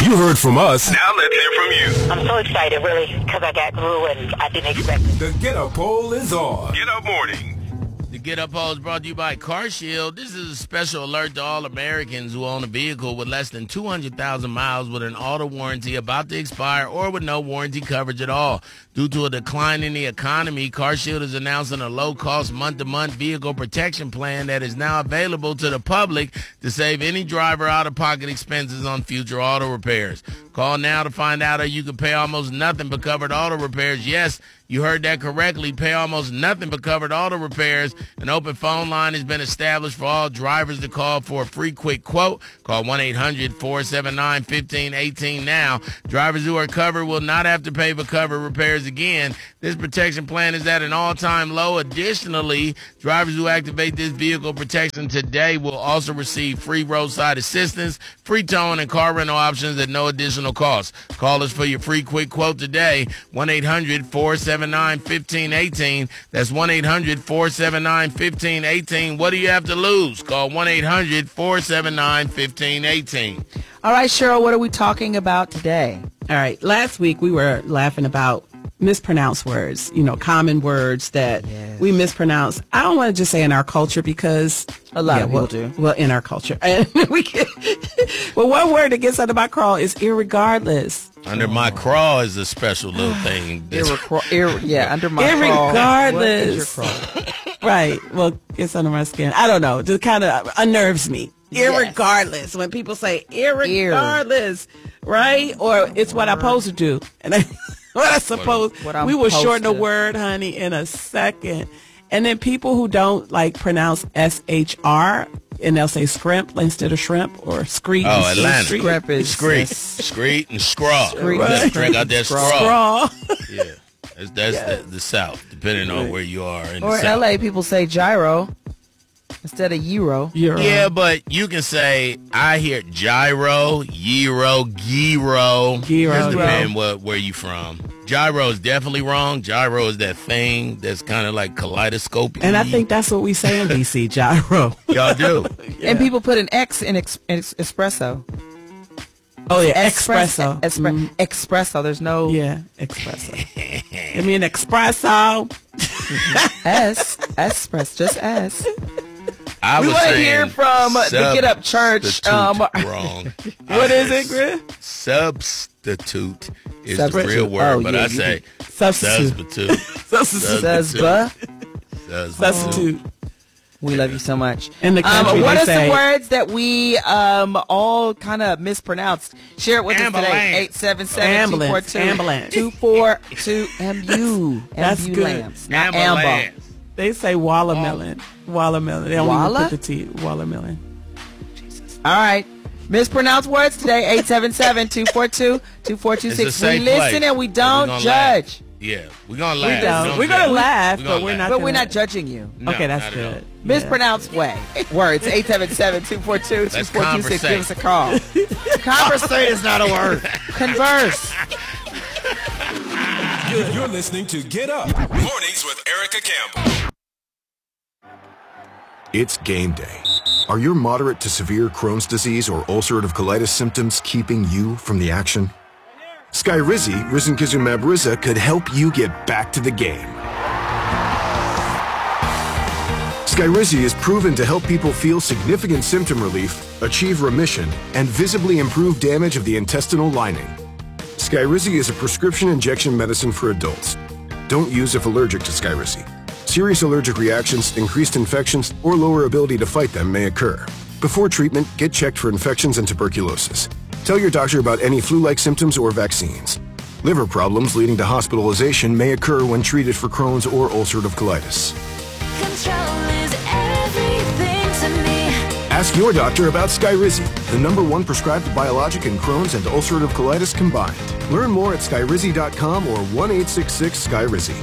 You heard from us. Now let's hear from you. I'm so excited, really, because I got through and I didn't expect it. The Get Up Poll is on. Get Up Morning. The Get Up Poll is brought to you by CarShield. This is a special alert to all Americans who own a vehicle with less than 200,000 miles with an auto warranty about to expire or with no warranty coverage at all. Due to a decline in the economy, CarShield is announcing a low-cost month-to-month vehicle protection plan that is now available to the public to save any driver out-of-pocket expenses on future auto repairs. Call now to find out how you can pay almost nothing but covered auto repairs. Yes, you heard that correctly. Pay almost nothing but covered auto repairs. An open phone line has been established for all drivers to call for a free quick quote. Call 1-800-479-1518 now. Drivers who are covered will not have to pay for covered repairs again. This protection plan is at an all-time low. Additionally, drivers who activate this vehicle protection today will also receive free roadside assistance, free towing, and car rental options at no additional cost. Call us for your free quick quote today. 1-800-479-1518. That's 1-800-479-1518. What do you have to lose? Call 1-800-479-1518. All right, Cheryl, what are we talking about today? All right. Last week we were laughing about mispronounced words, common words that we mispronounce. I don't want to just say in our culture because a lot of people do. Well, in our culture. And well, one word that gets under my craw is irregardless. Under my craw is a special little thing. Under my craw. Irregardless. Right. Well, it's under my skin. I don't know. It just kind of unnerves me. Irregardless. Yes. When people say irregardless, right? Or it's what I'm supposed to do. And what I suppose we will shorten a word, honey, in a second. And then people who don't pronounce SHR and they'll say scrimp instead of shrimp or screet. Oh, Atlanta. Scrimp is screet and scraw. Right. Drink out that scraw. Yeah. That's the South, depending on where you are in or the South. LA, people say gyro instead of euro. Yeah, but you can say, I hear gyro, gyro. Just depending where you from. Gyro is definitely wrong. Gyro is that thing that's kind of like kaleidoscope. And I think that's what we say in D.C., gyro. Y'all do. Yeah. And people put an X in espresso. Oh, yeah, espresso. Espresso. There's no... Yeah, espresso. Give me an espresso. Espresso. Just S. We want to hear from the Get Up Church. Wrong. What is it, Griff? Substitute is the real word, but I say substitute. Substitute. We love you so much. In the country, what are some words that we all kind of mispronounced? Share it with us today. 877-242-2422 That's good. Ambulance, not amber. They say watermelon. Watermelon. They don't even put the T. Watermelon. All right. Mispronounced words today. 877-242-2426. We listen and we don't judge. Yeah, we're gonna laugh. We're gonna laugh, but we're not. But we're not judging you. No, okay, that's good. Mispronounced words. 877-242-2426. Give us a call. Conversate is not a word. Converse. You're listening to Get Up Mornings with Erica Campbell. It's game day. Are your moderate to severe Crohn's disease or ulcerative colitis symptoms keeping you from the action? Skyrizi, risankizumab Riza, could help you get back to the game. Skyrizi is proven to help people feel significant symptom relief, achieve remission, and visibly improve damage of the intestinal lining. Skyrizi is a prescription injection medicine for adults. Don't use if allergic to Skyrizi. Serious allergic reactions, increased infections, or lower ability to fight them may occur. Before treatment, get checked for infections and tuberculosis. Tell your doctor about any flu-like symptoms or vaccines. Liver problems leading to hospitalization may occur when treated for Crohn's or ulcerative colitis. Control is everything to me. Ask your doctor about Skyrizi, the #1 prescribed biologic in Crohn's and ulcerative colitis combined. Learn more at skyrizi.com or 1-866-SKYRIZI.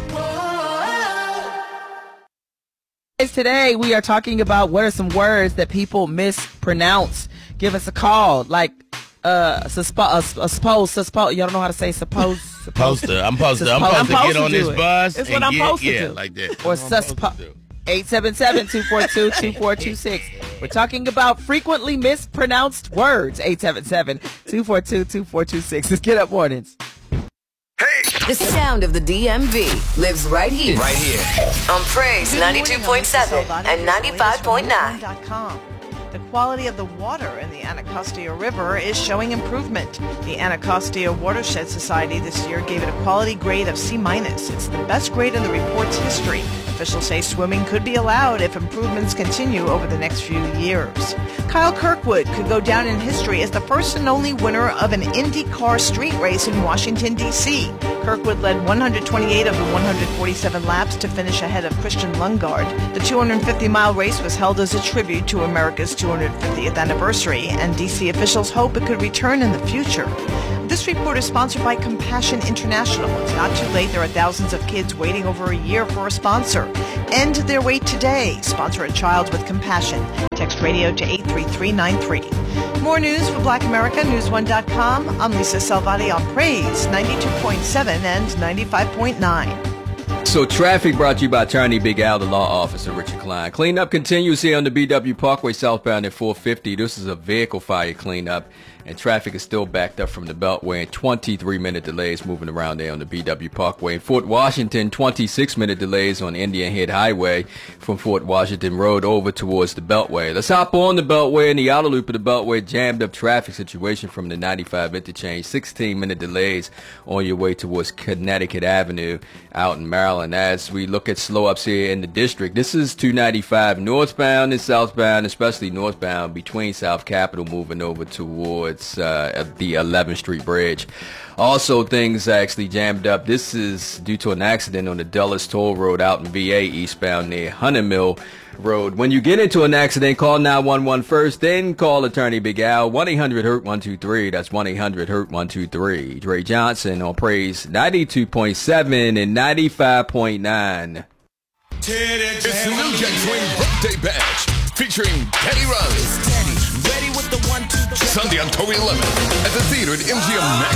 Today we are talking about what are some words that people mispronounce. Give us a call. Suppose. You don't know how to say suppose. I'm supposed to get on this bus. It's what I'm supposed to do. Like that. Or 877-242-2426. We're talking about frequently mispronounced words. 877-242-2426. It's Get Up Mornings. The sound of the DMV lives right here. Right here. On Praise 92.7 and 95.9. The quality of the water in the Anacostia River is showing improvement. The Anacostia Watershed Society this year gave it a quality grade of C-. It's the best grade in the report's history. Officials say swimming could be allowed if improvements continue over the next few years. Kyle Kirkwood could go down in history as the first and only winner of an IndyCar street race in Washington, D.C. Kirkwood led 128 of the 147 laps to finish ahead of Christian Lundgaard. The 250-mile race was held as a tribute to America's 250th anniversary, and D.C. officials hope it could return in the future. This report is sponsored by Compassion International. It's not too late. There are thousands of kids waiting over a year for a sponsor. End their wait today. Sponsor a child with compassion. Text radio to 83393. More news for Black America, News1.com. I'm Lisa Salvati on Praise 92.7 and 95.9. So traffic brought to you by Attorney Big Al, the law officer, Richard Klein. Cleanup continues here on the BW Parkway southbound at 450. This is a vehicle fire cleanup, and traffic is still backed up from the Beltway, and 23-minute delays moving around there on the BW Parkway. In Fort Washington, 26-minute delays on Indian Head Highway from Fort Washington Road over towards the Beltway. Let's hop on the Beltway and the outer loop of the Beltway. Jammed up traffic situation from the 95 interchange. 16-minute delays on your way towards Connecticut Avenue out in Maryland. As we look at slow ups here in the district, this is 295 northbound and southbound, especially northbound between South Capitol moving over towards the 11th Street Bridge. Also, things actually jammed up. This is due to an accident on the Dulles Toll Road out in VA eastbound near Hunter Mill Road. When you get into an accident, call 911 first, then call Attorney Big Al, 1-800-HURT-123. That's 1-800-HURT-123. Dre Johnson on Praise 92.7 and 95.9. It's the New Jack Swing birthday bash featuring Teddy Riley. Sunday, October 11th at the theater at MGM Max.